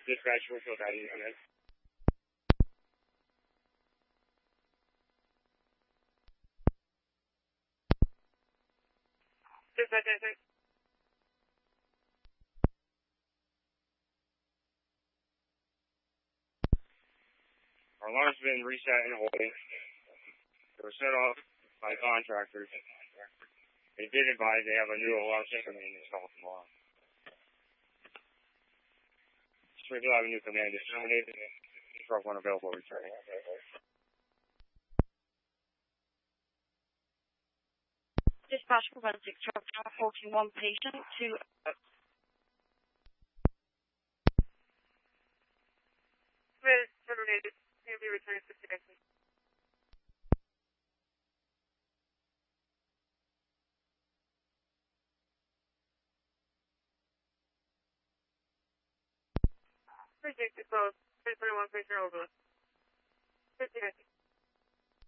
dispatch Springfield ID unit. Dispatch ID. Our alarm's been reset and holding. They were set off by contractors. They did advise they have a new alarm system being installed tomorrow. Springfield Avenue Command is terminated. Truck 1 available returning. Dispatch prevent 6 truck 41 patient to terminated. He'll be returning to today. Precinct is closed. 321 patient over.